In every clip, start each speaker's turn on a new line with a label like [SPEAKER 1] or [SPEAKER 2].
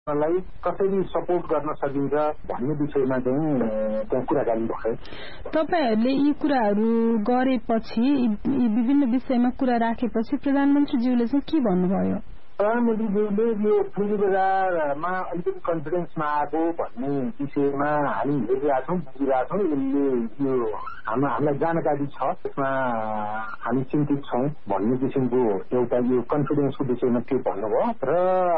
[SPEAKER 1] लाई कसरी सपोर्ट गर्न सकिन्छ भन्ने विषयमा चाहिँ त्यहाँ कुराकानी भयो।
[SPEAKER 2] तपाईहरुले यी कुराहरू गरेपछि यी विभिन्न विषयमा कुरा राखेपछि प्रधानमन्त्रीज्यूले चाहिँ के भन्नुभयो?
[SPEAKER 1] प्रधानमन्त्रीज्यूले यो पुँजी बजारमा अलिकति कन्फिडेन्समा आएको भन्ने विषयमा हामी हेरिरहेका छौँ, बुझिरहेका छौँ। यसले यो हामीलाई जानकारी छ, यसमा हामी चिन्तित छौँ भन्ने किसिमको एउटा यो कन्फिडेन्सको विषयमा के भन्नुभयो र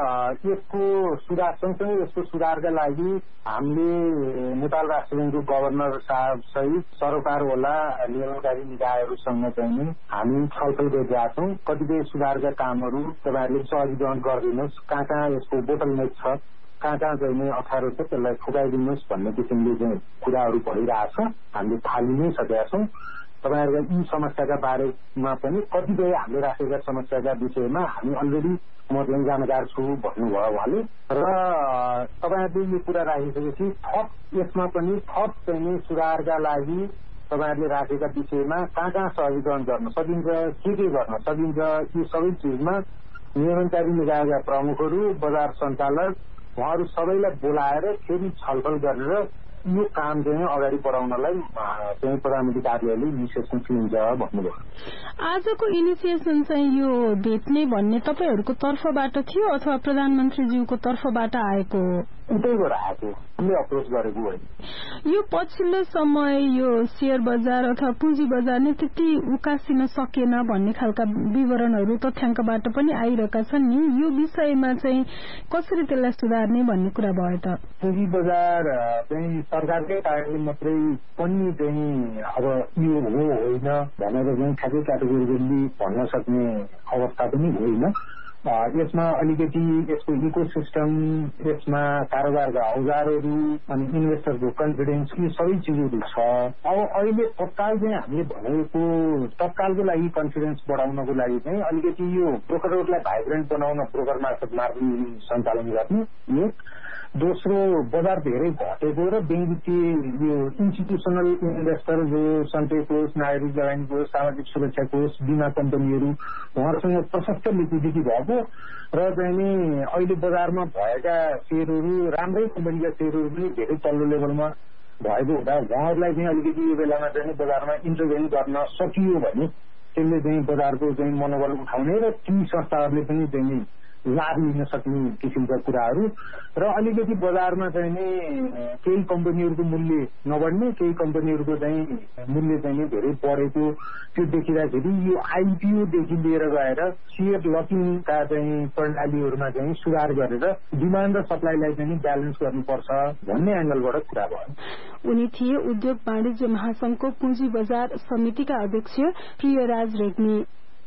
[SPEAKER 1] यसको सुधार सँगसँगै यसको सुधारका लागि हामीले नेपाल राष्ट्र ब्याङ्कको गभर्नर साहब सहित सरोकारवाला नियमनकारी निकायहरूसँग चाहिँ हामी छलफल गरिरहेका छौँ। कतिपय सुधारका कामहरू तपाईँहरूले सहजीकरण गरिदिनुहोस्, कहाँ यसको बोटलनेक छ, कहाँ चाहिँ अप्ठ्यारो छ त्यसलाई फुकाइदिनुहोस् भन्ने किसिमले चाहिँ कुराहरू भइरहेछ। हामीले थाली नै सकेका छौँ। तपाईँहरूका यी समस्याका बारेमा पनि कतिपय हामीले राखेका समस्याका विषयमा हामी अलरेडी म चाहिँ जानकार छु भन्नुभयो उहाँले र तपाईँहरूले यो कुरा राखिसकेपछि थप यसमा पनि थप चाहिँ सुधारका लागि तपाईँहरूले राखेका विषयमा कहाँ सहजीकरण गर्न सकिन्छ, के गर्न सकिन्छ, यी सबै चिजमा नियमनकारी निकायका प्रमुखहरू, बजार सञ्चालक उहाँहरू सबैलाई बोलाएर फेरि छलफल गरेर यो काम चाहिँ अगाडि बढाउनलाई चाहिँ प्रधानमन्त्री कार्यालयले इनिसिएसन लिन्छ भन्नुभयो।
[SPEAKER 2] आजको इनिसिएसन चाहिँ यो भेट्ने भन्ने तपाईहरूको तर्फबाट थियो अथवा प्रधानमन्त्रीज्यूको तर्फबाट आएको?
[SPEAKER 1] उतैबाट आएको, हामीले अप्रोच गरेको होइन।
[SPEAKER 2] यो पछिल्लो समय यो शेयर बजार अथवा पुँजी बजार नै त्यति उकासिन सकेन भन्ने खालका विवरणहरू तथ्याङ्कबाट पनि आइरहेका छन् नि। यो विषयमा चाहिँ कसरी त्यसलाई सुधार्ने भन्ने कुरा भयो त?
[SPEAKER 1] पुँजी बजार चाहिँ सरकारकै कारणले मात्रै पनि चाहिँ अब यो हो होइन भनेर चाहिँ ठ्याक्कै क्याटेगोरिकली भन्न सक्ने अवस्था पनि होइन। यसमा अलिकति यसको इकोसिस्टम, यसमा कारोबारका औजारहरू अनि इन्भेस्टरको कन्फिडेन्स यी सबै चिजहरू छ। अब अहिले तत्काल चाहिँ हामीले भनेको तत्कालको लागि कन्फिडेन्स बढाउनको लागि चाहिँ अलिकति यो ब्रोकरहरूलाई भाइब्रेन्ट बनाउन ब्रोकर मार्फत मार्केटिङ सञ्चालन गर्ने एक। दोस्रो, बजार धेरै घटेको र बैंक वित्तीय यो इन्स्टिट्युसनल इन्भेस्टर जो सञ्चय कोष, नागरिक लगानी कोष, सामाजिक सुरक्षा कोष, बीमा कम्पनीहरू उहाँहरूसँग प्रशस्त लिक्विडिटी भएको र चाहिँ नि अहिले बजारमा भएका सेयरहरू राम्रै कम्पनीका सेयरहरू पनि धेरै तल्लो लेभलमा भएको हुँदा उहाँहरूलाई चाहिँ अलिकति यो बेलामा चाहिँ बजारमा इन्टरभेन गर्न सकियो भने त्यसले चाहिँ बजारको चाहिँ मनोबल उठाउने र ती संस्थाहरूले पनि चाहिँ लाभ लिन सक्ने किसिमका कुराहरू र अलिकति बजारमा चाहिँ नि केही कम्पनीहरूको मूल्य नबढ्ने, केही कम्पनीहरूको चाहिँ मूल्य चाहिँ धेरै बढेको त्यो देखिँदाखेरि यो आइपिओदेखि लिएर गएर शेयर लकिङका चाहिँ प्रणालीहरूमा चाहिँ सुधार गरेर डिमान्ड र सप्लाईलाई चाहिँ ब्यालेन्स गर्नुपर्छ भन्ने एंगलबाट कुरा भयो।
[SPEAKER 2] उनी थिए उद्योग वाणिज्य महासंघको पुँजी बजार समितिका अध्यक्ष प्रियराज रेग्मी।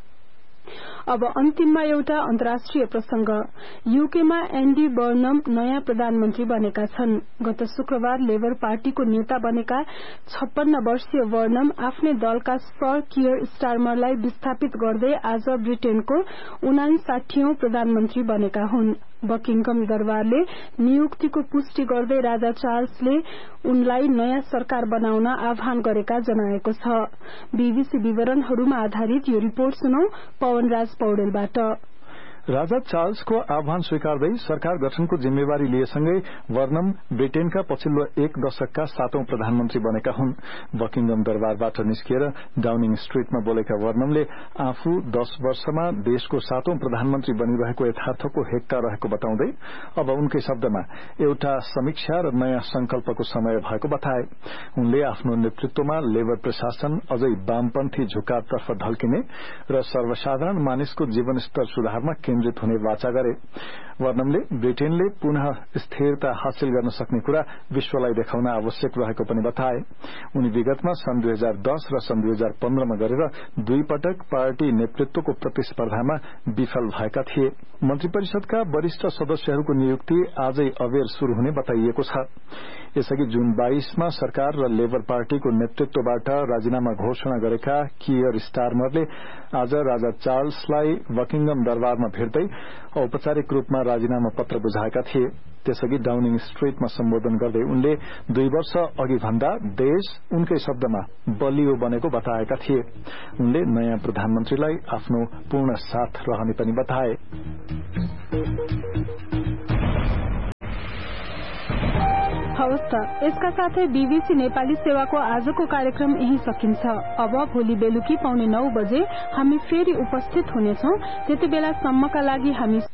[SPEAKER 2] अब अन्तिममा एउटा अन्तर्राष्ट्रिय प्रसंग। यूकेमा एन्डी बर्नम नयाँ प्रधानमन्त्री बनेका छन्। गत शुक्रबार लेबर पार्टीको नेता बनेका 56 वर्षीय बर्नम आफ्नै दलका सर कियर स्टारमरलाई विस्थापित गर्दै आज ब्रिटेनको 59औं प्रधानमन्त्री बनेका हुन्। बकिङकम दरबारले नियुक्तिको पुष्टि गर्दै राजा चार्ल्सले उनलाई नयाँ सरकार बनाउन आह्वान गरेका जनाएको छ। बीबीसी विवरणहरूमा आधारित यो रिपोर्ट सुनौ पवनराज पौडेलबाट।
[SPEAKER 3] राजा चार्ल्सको आह्वान स्वीकार्दै सरकार गठनको जिम्मेवारी लिएसँगै वर्नम ब्रिटेनका पछिल्लो एक दशकका 7औं प्रधानमन्त्री बनेका हुन्। बकिङम दरबारबाट निस्किएर डाउनिङ स्ट्रीटमा बोलेका वर्नमले आफू 10 वर्षमा देशको 7औं प्रधानमन्त्री बनिरहेको यथार्थको हेक्का रहेको बताउँदै अब उनकै शब्दमा एउटा समीक्षा र नयाँ संकल्पको समय भएको बताए। उनले आफ्नो नेतृत्वमा लेबर प्रशासन अझै वामपन्थी झुकावतर्फ ढल्किने र सर्वसाधारण मानिसको जीवनस्तर सुधारमा केन्द्रित हुने वाचा गरे। वर्नमले ब्रिटेनले पुनः स्थिरता हासिल गर्न सक्ने कुरा विश्वलाई देखाउन आवश्यक रहेको पनि बताए। उनी विगतमा सन् 2010 र सन् 2015 मा गरेर 2 पटक पार्टी नेतृत्वको प्रतिस्पर्धामा विफल भएका थिए। मन्त्री परिषदका वरिष्ठ सदस्यहरूको नियुक्ति आजै अबेर शुरू हुने बताइएको छ। यसअघि जुन 22 मा सरकार र लेबर पार्टीको नेतृत्वबाट राजीनामा घोषणा गरेका कियर स्टारमरले आज राजा चार्ल्सलाई बकिङम दरबारमा भेट्दै औपचारिक रूपमा राजीनामा पत्र बुझाएका थिए। त्यसअघि डाउनिङ स्ट्रीटमा सम्बोधन गर्दै उनले 2 वर्ष अघि भन्दा देश उनकै शब्दमा बलियो बनेको बताएका थिए। उनले नयाँ प्रधानमन्त्रीलाई आफ्नो पूर्ण साथ रहने पनि बताए।
[SPEAKER 2] हवस् त, यसका साथै बीबीसी नेपाली सेवाको आजको कार्यक्रम यही सकिन्छ। अब भोलि बेलुकी 9:15 बजे हामी फेरि उपस्थित हुनेछौं। त्यति बेलासम्मका लागि हामी